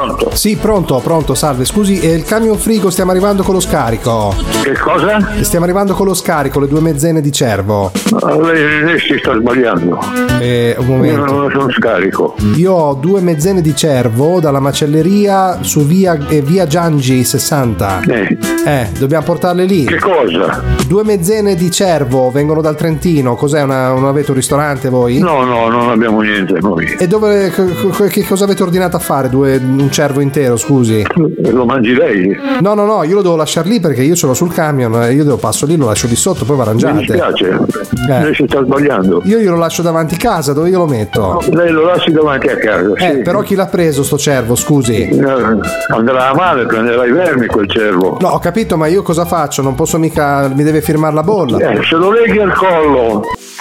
Pronto? Sì, pronto, salve. Scusi, il camion frigo, stiamo arrivando con lo scarico. Che cosa? Stiamo arrivando con lo scarico, le 2 mezzene di cervo. Lei si sta sbagliando. Un momento. Io non sono scarico. Io ho 2 mezzene di cervo dalla macelleria su via Giangi 60. Dobbiamo portarle lì. Che cosa? 2 mezzene di cervo vengono dal Trentino. Cos'è? Non avete un ristorante voi? No, non abbiamo niente noi. E dove, che cosa avete ordinato a fare? Un cervo intero, scusi? Lo mangi lei? No, io lo devo lasciare lì perché io ce l'ho sul camion. Io passo lì, lo lascio di sotto, poi vi arrangiate. Mi dispiace, lei si sta sbagliando. Io glielo lascio davanti casa, dove io lo metto? Lei lo lasci davanti a casa, sì. Però chi l'ha preso sto cervo, scusi? Andrà a male, prenderà i vermi quel cervo. No, ho capito, ma io cosa faccio? Non posso mica, mi deve firmare la bolla. Se lo leghi al collo.